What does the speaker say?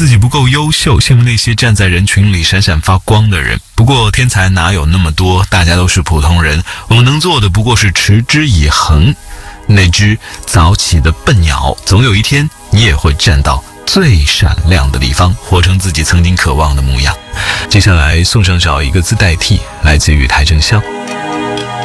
自己不够优秀，羡慕那些站在人群里闪闪发光的人。不过天才哪有那么多，大家都是普通人，我们能做的不过是持之以恒。那只早起的笨鸟，总有一天你也会站到最闪亮的地方，活成自己曾经渴望的模样。接下来送上找一个字代替，来自于邰正宵。